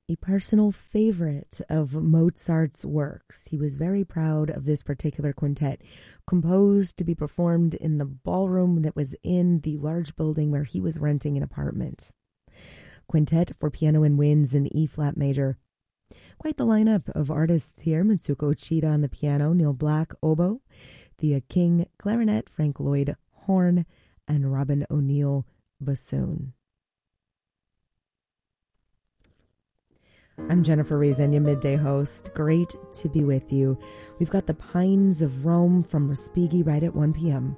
a personal favorite of Mozart's works. He was very proud of this particular quintet, composed to be performed in the ballroom that was in the large building where he was renting an apartment. Quintet for piano and winds in E-flat major. Quite the lineup of artists here. Mitsuko Uchida on the piano, Neil Black, oboe, Thea King, clarinet, Frank Lloyd, horn, and Robin O'Neill, bassoon. I'm Jennifer Reason, your midday host. Great to be with you. We've got the Pines of Rome from Respighi right at 1 p.m.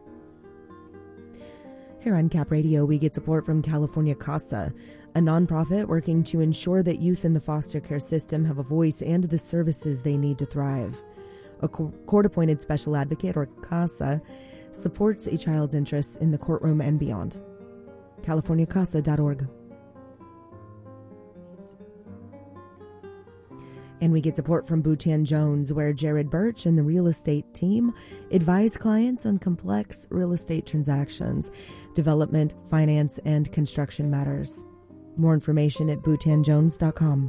Here on Cap Radio, we get support from California Casa, a nonprofit working to ensure that youth in the foster care system have a voice and the services they need to thrive. A court-appointed special advocate, or CASA, supports a child's interests in the courtroom and beyond. CaliforniaCasa.org. And we get support from Boutan Jones, where Jared Birch and the real estate team advise clients on complex real estate transactions, development, finance, and construction matters. More information at boutanjones.com.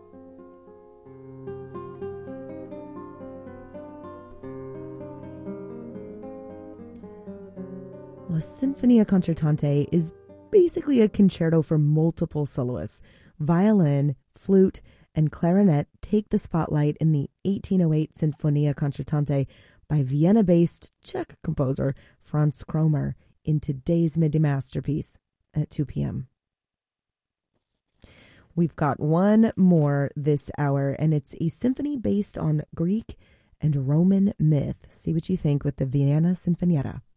Well, a Sinfonia Concertante is basically a concerto for multiple soloists. Violin, flute, and clarinet take the spotlight in the 1808 Sinfonia Concertante by Vienna-based Czech composer Franz Kromer in today's midday masterpiece at 2 p.m. We've got one more this hour, and it's a symphony based on Greek and Roman myth. See what you think with the Vienna Sinfonietta.